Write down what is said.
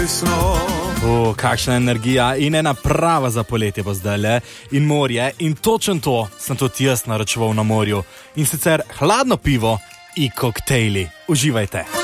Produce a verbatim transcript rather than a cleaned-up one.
O, kakšna energija in ena prava za poletje bo zdajle in morje in točen to sem tudi jaz naročeval na morju in sicer hladno pivo in koktejli. Uživajte.